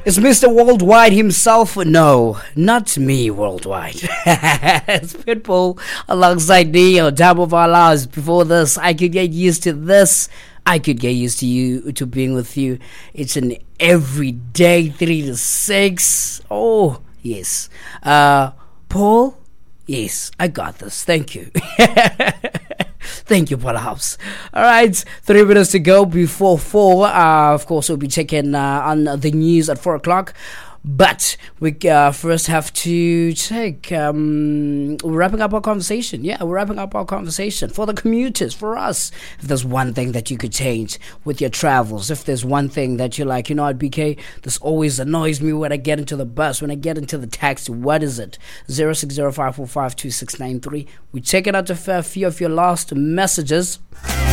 It's Mr. Worldwide himself. No, not me, Worldwide. It's Pitbull alongside Neo. Time of our lives. Before this, I could get used to this. I could get used to you, to being with you. It's an everyday 3 to 6. Oh, yes. Paul? Yes, I got this. Thank you. Thank you, Paul House. All right, 3 minutes to go before 4. Of course, we'll be checking on the news at 4 o'clock. But we first have to check. We're wrapping up our conversation. Yeah, we're wrapping up our conversation for the commuters, for us. If there's one thing that you could change with your travels, if there's one thing that you're like, you know what, BK, this always annoys me when I get into the bus, when I get into the taxi, what is it? 0605452693. We're checking out a few of your last messages.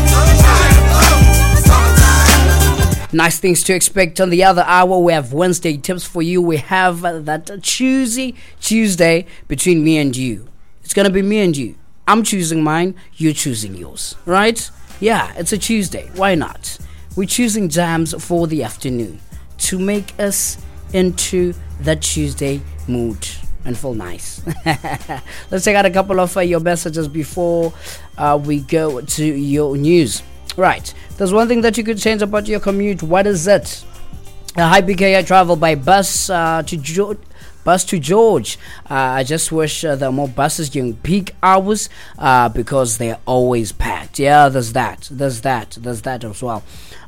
Nice things to expect on the other hour. We have Wednesday tips for you. We have that choosy Tuesday between me and you. It's going to be me and you. I'm choosing mine. You're choosing yours. Right? Yeah, it's a Tuesday. Why not? We're choosing jams for the afternoon to make us into that Tuesday mood and feel nice. Let's check out a couple of your messages before we go to your news. Right, there's one thing that you could change about your commute. What is it? Hi BK, I travel by bus to George. I just wish there were more buses during peak hours because they're always packed. Yeah, there's that as well.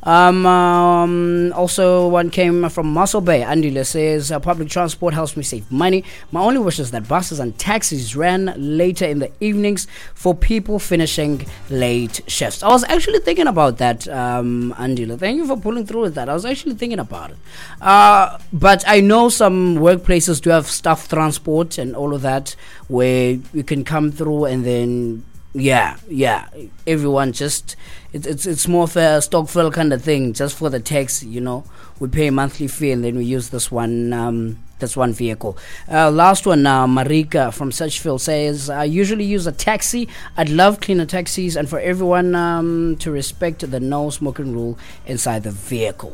Also, one came from Muscle Bay. Andila says public transport helps me save money. My only wish is that buses and taxis ran later in the evenings for people finishing late shifts. I was actually thinking about that, Andila. Thank you for pulling through with that. I was actually thinking about it. But I know some workplaces do have staff transport and all of that where you can come through and then everyone just it's more of a stock fill kind of thing, just for the taxi, you know. We pay a monthly fee and then we use this one vehicle. Last one, Marika from Sedgefield says, I usually use a taxi. I'd love cleaner taxis and for everyone to respect the no smoking rule inside the vehicle.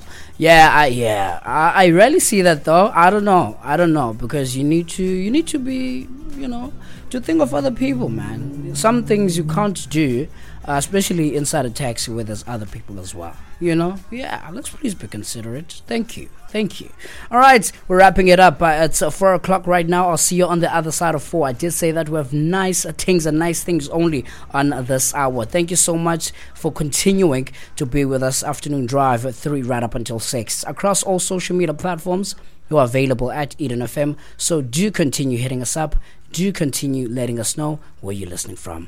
I rarely see that though. I don't know because you need to be, you know, to think of other people, man. Some things you can't do, especially inside a taxi where there's other people as well, you know. Let's please be considerate. Thank you. All right, we're wrapping it up. It's 4 o'clock right now. I'll see you on the other side of 4. I did say that we have nice things and nice things only on this hour. Thank you so much for continuing to be with us. Afternoon Drive at 3 right up until 6 across all social media platforms. You are available at Eden FM, so do continue hitting us up. Do continue letting us know where you're listening from.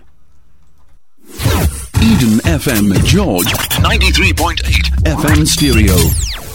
Eden FM George 93.8 FM stereo.